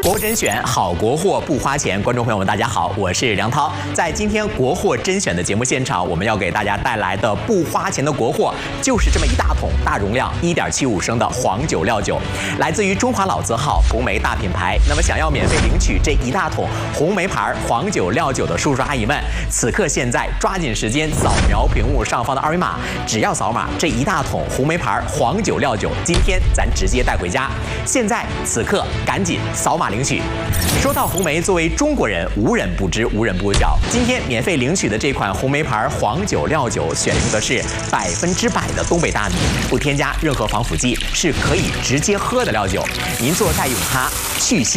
国货甄选好国货不花钱，观众朋友们大家好，我是梁涛。在今天国货甄选的节目现场，我们要给大家带来的不花钱的国货，就是这么一大桶大容量1.75升的黄酒料酒，来自于中华老字号红梅大品牌。那么想要免费领取这一大桶红梅牌黄酒料酒的叔叔阿姨们，此刻现在抓紧时间扫描屏幕上方的二维码，只要扫码，这一大桶红梅牌黄酒料酒，今天咱直接带回家。现在此刻赶紧扫码领取。说到红梅，作为中国人，无人不知，无人不晓。今天免费领取的这款红梅牌黄酒料酒，选用的是100%的东北大米，不添加任何防腐剂，是可以直接喝的料酒。您做代用它去腥。